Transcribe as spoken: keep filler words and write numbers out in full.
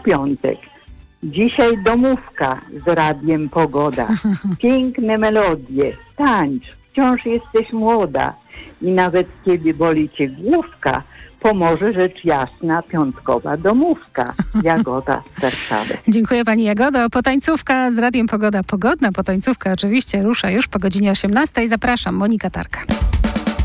w piątek. Dzisiaj domówka z radiem Pogoda. Piękne melodie, tańcz, wciąż jesteś młoda. I nawet kiedy boli cię główka, pomoże rzecz jasna piątkowa domówka. Jagoda z Warszawy. Dziękuję pani Jagodo. Potańcówka z Radiem Pogoda. Pogodna potańcówka oczywiście rusza już po godzinie osiemnastej. Zapraszam, Monika Tarka.